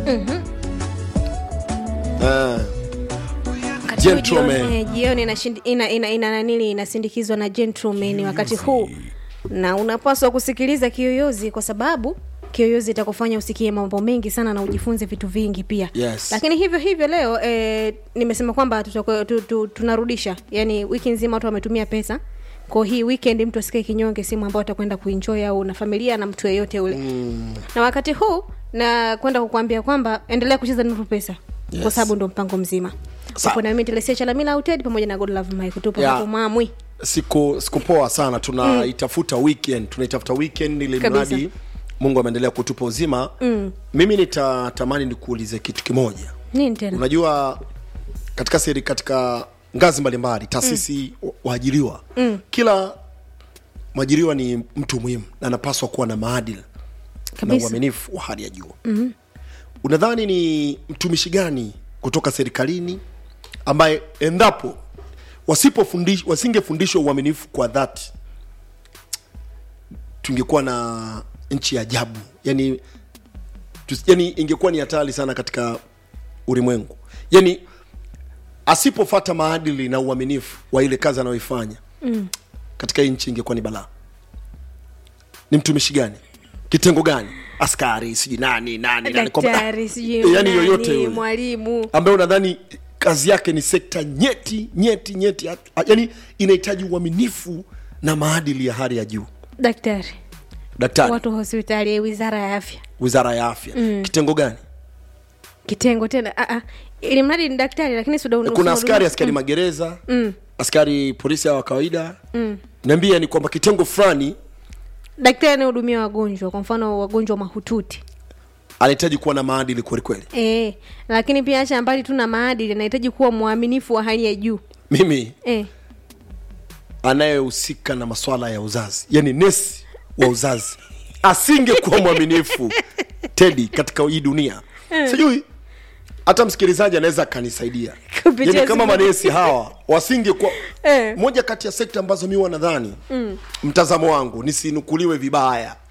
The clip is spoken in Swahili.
Gentleman. Jioni inasindikizwa na Gentleman wakati huu, na unapaswa kusikiliza Kiyoyozi kwa sababu Kiyoyozi itakufanya usikie mambo mengi sana na ujifunze vitu vingi pia. Yes. Lakini hivyo leo nimesema kwamba tunarudisha, yani wiki nzima watu wametumia pesa. Kwa hii weekend mtu asikae kinyonge, simu ambayo atakwenda kuenjoy au na familia na mtu yeyote ule. Na wakati huu na kwenda kukuambia kwamba endelea kucheza Nuru Pesa. Yes. Kwa sababu ndo mpango mzima. Hapo na mimi Telesia Chalamila Uted pamoja na God Love Mike kutupa hapo mamwi. Siku poa sana, tunaitafuta weekend, ili mradi Mungu ameendelea kutupa uzima. Mimi nitatamani nikuulize kitu kimoja. Nini tena? Unajua katika ngazi mbalimbali taasisi waajiriwa, kila mwajiriwa ni mtu muhimu na anapaswa kuwa na maadili na uaminifu wa hali ya juu. Unadhani ni mtumishi gani kutoka serikalini ambaye endapo wasingefundishwa uaminifu kwa dhati, tungekuwa na nchi ya ajabu? Yani ingekuwa ni hatari sana katika ulimwengu. Yani asipofuata maadili na uaminifu wa ile kazi anayoifanya, katika nchi ingekuwa ni balaa. Ni mtumishi gani? Kitengo gani? Askari, siji nani daktari, siji yani yoyote yule, mwalimu ambaye unadhani kazi yake ni sekta nyeti, yani inahitaji uaminifu na maadili ya hali ya juu. Daktari. Watu hospitali, wizara ya afya. Kitengo gani? Kitengo tena ili mradi ni daktari, lakini kuna askari magereza, askari polisi wa kawaida. Niambia ni kwamba kitengo fulani daktari anahudumia wagonjwa, kwa mfano wagonjwa mahututi, anahitaji kuwa na maadili kweli. Lakini pia acha mbali tu na maadili, anahitaji kuwa muaminifu wa hali ya juu. Mimi anayehusika na masuala ya uzazi, yani nesi wa uzazi, asingekuwa mwaminifu Teddy katika hii dunia, sijui hata msikilizaji anaweza kanisaidia. Yani kama manesi hawa wasingekuwa moja kati ya sekta ambazo mimi wanadhani, mtazamo wangu nisinukuliwe vibaya,